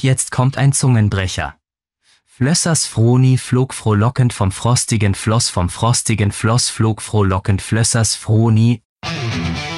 jetzt kommt ein Zungenbrecher. Flössers Froni flog frohlockend vom frostigen Floss flog frohlockend Flössers Froni